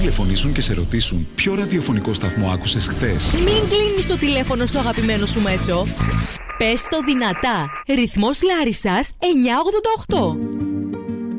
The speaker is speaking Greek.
τηλεφωνήσουν και σε ρωτήσουν ποιο ραδιοφωνικό σταθμό άκουσες χθες. Μην κλείνεις το τηλέφωνο στο αγαπημένο σου μέσο. Πες το δυνατά. Ρυθμός Λάρισσας 988.